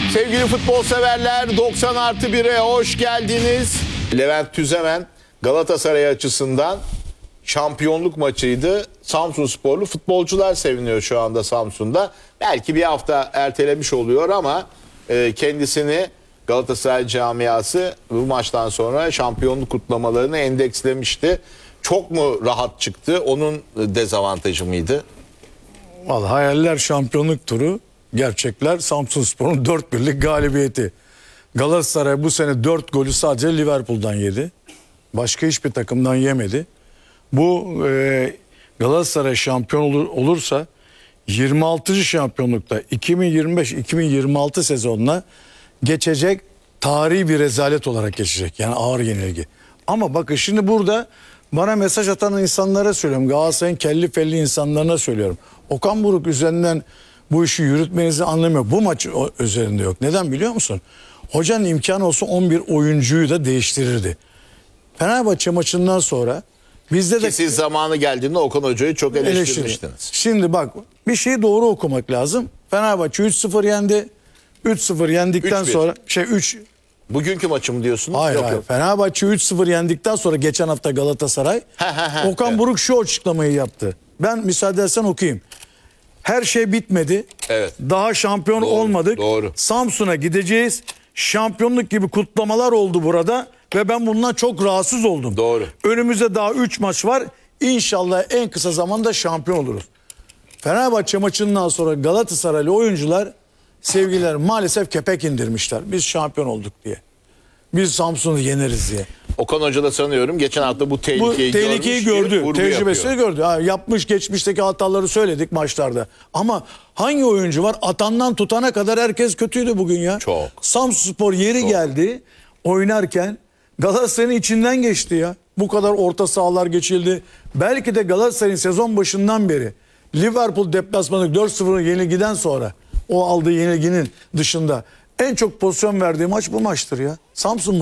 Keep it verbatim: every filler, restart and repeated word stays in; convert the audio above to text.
Sevgili futbol severler, doksan artı bire hoş geldiniz. Levent Tüzemen Galatasaray açısından şampiyonluk maçıydı. Samsunsporlu futbolcular seviniyor şu anda Samsun'da. Belki bir hafta ertelemiş oluyor ama e, kendisini Galatasaray camiası bu maçtan sonra şampiyonluk kutlamalarını endekslemişti. Çok mu rahat çıktı? Onun dezavantajı mıydı? Vallahi hayaller şampiyonluk turu, gerçekler Samsunspor'un dört birlik galibiyeti. Galatasaray bu sene dört golü sadece Liverpool'dan yedi. Başka hiçbir takımdan yemedi. Bu e, Galatasaray şampiyon olur, olursa yirmi altıncı şampiyonlukta iki bin yirmi beş iki bin yirmi altı sezonuna geçecek, tarihi bir rezalet olarak geçecek. Yani ağır yenilgi. Ama bakın şimdi burada bana mesaj atan insanlara söylüyorum. Galatasaray'ın kelli felli insanlarına söylüyorum. Okan Buruk üzerinden bu işi yürütmenizi anlamıyor. Bu maç üzerinde yok. Neden biliyor musun? Hocanın imkanı olsa on bir oyuncuyu da değiştirirdi. Fenerbahçe maçından sonra bizde de... Ki siz zamanı geldiğinde Okan Hoca'yı çok eleştirmiştiniz. Şimdi bak, bir şeyi doğru okumak lazım. Fenerbahçe üç sıfır yendi. üç sıfır yendikten üç bir. sonra şey üç Bugünkü maçı mı diyorsunuz? Hayır, yok, hayır. yok. Fenerbahçe üç sıfır yendikten sonra geçen hafta Galatasaray Okan evet. Buruk şu açıklamayı yaptı. Ben müsaade edersen okuyayım. Her şey bitmedi. Evet. Daha şampiyon Doğru, olmadık. doğru. Samsun'a gideceğiz. Şampiyonluk gibi kutlamalar oldu burada ve ben bundan çok rahatsız oldum. Doğru. Önümüzde daha üç maç var. İnşallah en kısa zamanda şampiyon oluruz. Fenerbahçe maçından sonra Galatasaraylı oyuncular, sevgiler, maalesef kepek indirmişler. Biz şampiyon olduk diye. Biz Samsun'u yeneriz diye. Okan Hoca da sanıyorum geçen hafta bu Bu tehlikeyi, tehlikeyi görmüş, gördü. vurgu Tecrübesini yapıyor. gördü. Ha, yapmış, geçmişteki hataları söyledik maçlarda. Ama hangi oyuncu var? Atandan tutana kadar herkes kötüydü bugün ya. Çok. Samsunspor yeri Çok. geldi oynarken Galatasaray'ın içinden geçti ya. Bu kadar orta sahalar geçildi. Belki de Galatasaray'ın sezon başından beri Liverpool deplasmanı dört sıfır yenilgiden sonra o aldığı yenilginin dışında en çok pozisyon verdiği maç bu maçtır ya. Samsun